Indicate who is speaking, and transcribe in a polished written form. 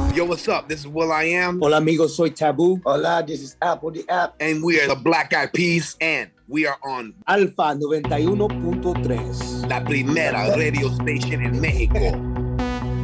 Speaker 1: Yo, what's up? This is Will I Am.
Speaker 2: Hola amigos, soy Taboo.
Speaker 3: Hola, this is Apple the App.
Speaker 1: And we are the Black Eyed Peas. And we are on
Speaker 2: Alfa 91.3.
Speaker 1: la primera radio station en México.